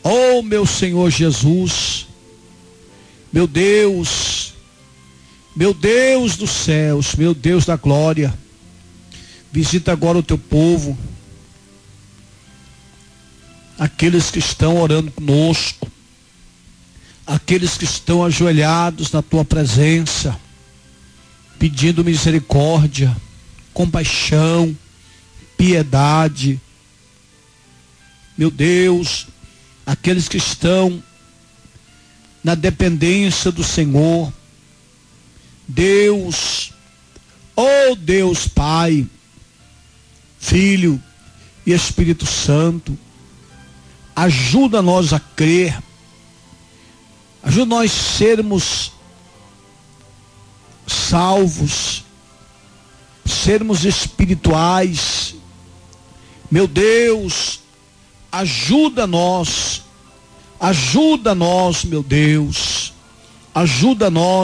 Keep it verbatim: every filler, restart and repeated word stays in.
Oh, meu Senhor Jesus, meu Deus, meu Deus dos céus, meu Deus da glória, visita agora o teu povo, aqueles que estão orando conosco, aqueles que estão ajoelhados na tua presença, pedindo misericórdia, compaixão, piedade. Meu Deus, aqueles que estão na dependência do Senhor, Deus, oh Deus Pai, Filho e Espírito Santo, ajuda nós a crer, ajuda nós a sermos salvos, sermos espirituais. Meu Deus, ajuda nós, ajuda nós, meu Deus, ajuda nós.